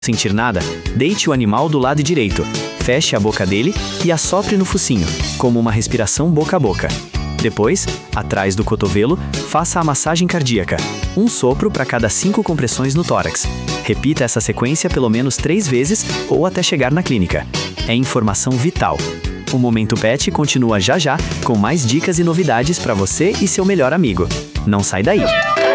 sentir nada, deite o animal do lado direito, feche a boca dele e assopre no focinho, como uma respiração boca a boca. Depois, atrás do cotovelo, faça a massagem cardíaca. Um sopro para cada 5 compressões no tórax. Repita essa sequência pelo menos 3 vezes ou até chegar na clínica. É informação vital. O Momento Pet continua já já com mais dicas e novidades para você e seu melhor amigo. Não sai daí!